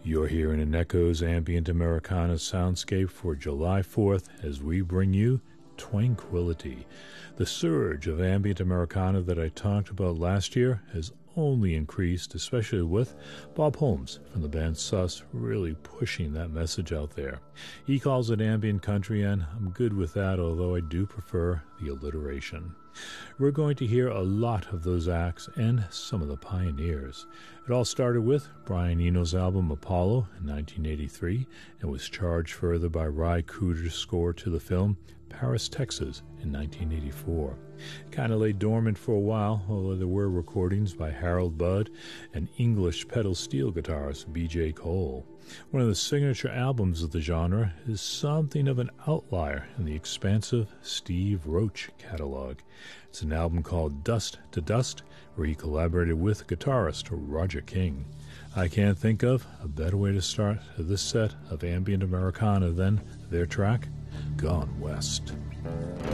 You're hearing an Echoes Ambient Americana soundscape for July 4th as we bring you Tranquility. The surge of ambient Americana that I talked about last year has only increased, especially with Bob Holmes from the band Sus really pushing that message out there. He calls it ambient country, and I'm good with that, although I do prefer the alliteration. We're going to hear a lot of those acts and some of the pioneers. It all started with Brian Eno's album Apollo in 1983 and was charged further by Ry Cooder's score to the film Paris, Texas in 1984. Kind of lay dormant for a while, although there were recordings by Harold Budd and English pedal steel guitarist B.J. Cole. One of the signature albums of the genre is something of an outlier in the expansive Steve Roach catalog. It's an album called Dust to Dust, where he collaborated with guitarist Roger King. I can't think of a better way to start this set of ambient Americana than their track, Gone West.